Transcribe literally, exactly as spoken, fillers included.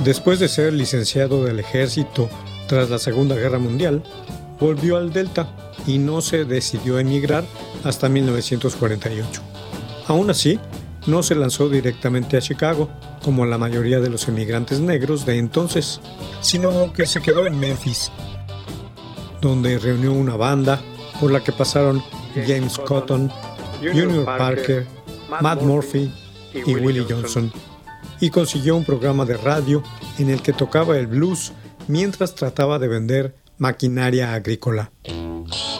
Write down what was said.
Después de ser licenciado del ejército tras la Segunda Guerra Mundial, volvió al Delta y no se decidió a emigrar hasta mil novecientos cuarenta y ocho. Aún así, no se lanzó directamente a Chicago, como la mayoría de los emigrantes negros de entonces, sino que se quedó en Memphis, donde reunió una banda por la que pasaron James Cotton, Junior Parker, Matt Murphy y Willie Johnson, y consiguió un programa de radio en el que tocaba el blues mientras trataba de vender maquinaria agrícola.